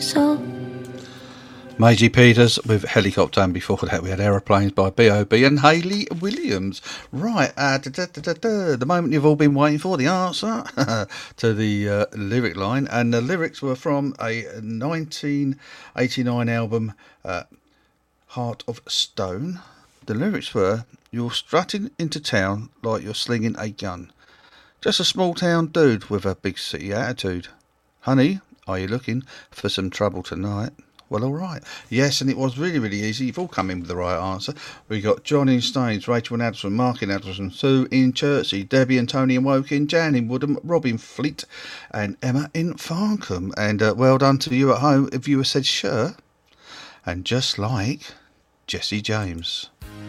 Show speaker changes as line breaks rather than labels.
So
Maisie Peters with Helicopter, and before that we had Aeroplanes by B.O.B. and Hayley Williams. Right, the moment you've all been waiting for, the answer to the lyric line, and the lyrics were from a 1989 album, Heart of Stone. The lyrics were, "You're strutting into town like you're slinging a gun. Just a small town dude with a big city attitude. Honey, are you looking for some trouble tonight?" Well, all right. Yes, and it was really, really easy. You've all come in with the right answer. We got John in Staines, Rachel in Addison, Mark in Addison, Sue in Chertsey, Debbie and Tony in Woking, Jan in Woodham, Rob in Fleet, and Emma in Farncombe. And well done to you at home if you said sure. And just like Jesse James.